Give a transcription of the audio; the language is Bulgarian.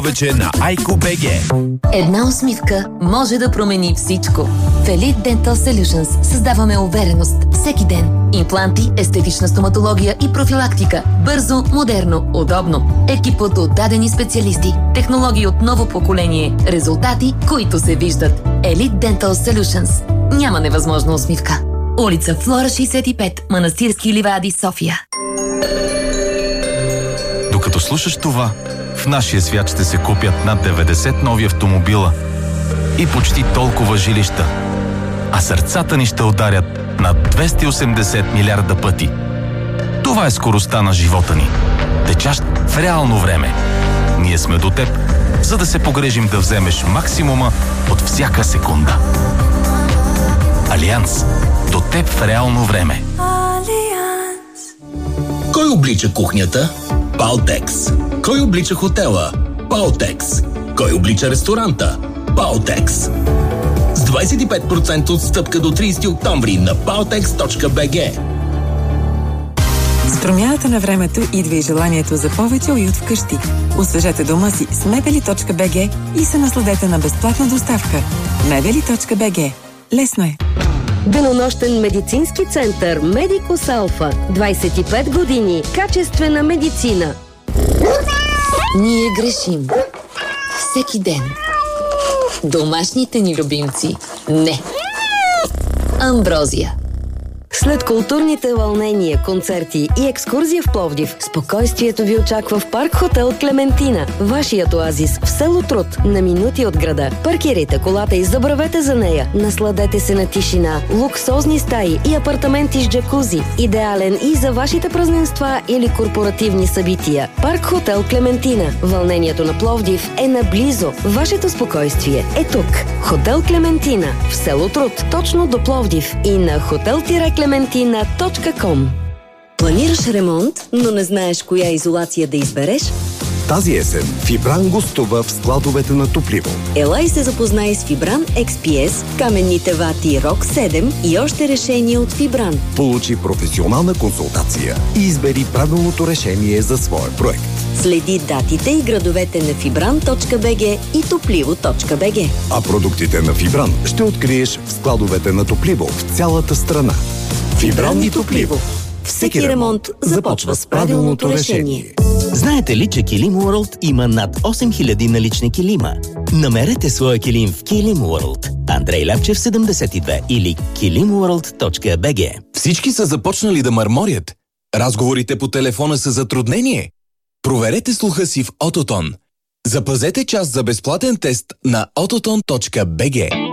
Вече на Айко.бг. Една усмивка може да промени всичко. В Elite Dental Solutions създаваме увереност всеки ден. Импланти, естетична стоматология и профилактика. Бързо, модерно, удобно. Екип от отдадени специалисти. Технологии от ново поколение. Резултати, които се виждат. Elite Dental Solutions. Няма невъзможна усмивка. Улица Флора 65, Манастирски ливади, София. Докато слушаш това, в нашия свят ще се купят над 90 нови автомобила и почти толкова жилища, а сърцата ни ще ударят над 280 милиарда пъти. Това е скоростта на живота ни, течащ в реално време. Ние сме до теб, за да се погрежим да вземеш максимума от всяка секунда. Алианс. До теб в реално време. Кой облича кухнята? Палтекс. Кой облича хотела? Палтекс. Кой облича ресторанта? Палтекс. С 25% отстъпка до 30 октомври на paltex.bg. С промяната на времето идва и желанието за повече уют вкъщи. Освежете дома си с mebeli.bg и се насладете на безплатна доставка. mebeli.bg. Лесно е! Денонощен медицински център Медикус Алфа. 25 години качествена медицина. Ние грешим. Всеки ден. Домашните ни любимци не. Амброзия. След културните вълнения, концерти и екскурзия в Пловдив, спокойствието ви очаква в Парк Хотел Клементина. Вашият оазис в село Труд, на минути от града. Паркирайте колата и забравете за нея. Насладете се на тишина, луксозни стаи и апартаменти с джакузи. Идеален и за вашите празненства или корпоративни събития. Парк Хотел Клементина. Вълнението на Пловдив е наблизо. Вашето спокойствие е тук. Хотел Клементина в село Труд, точно до Пловдив и на hotel-clementina.com. Планираш ремонт, но не знаеш коя изолация да избереш? Тази есен Фибран гостува в складовете на Топливо. Ела и се запознай с Фибран XPS, каменните вати Rock 7 и още решения от Фибран. Получи професионална консултация и избери правилното решение за своя проект. Следи датите и градовете на fibran.bg и toplivo.bg. А продуктите на Фибран ще откриеш в складовете на Топливо в цялата страна. Фибран и Топливо. Всеки ремонт започва с правилното решение. Знаете ли, че Килим World има над 8000 налични килима? Намерете своя килим в Килим World. Андрей Левчев 72 или kilimworld.bg. Всички са започнали да мърморят. Разговорите по телефона са затруднение. Проверете слуха си в Ототон. Запазете час за безплатен тест на ototon.bg.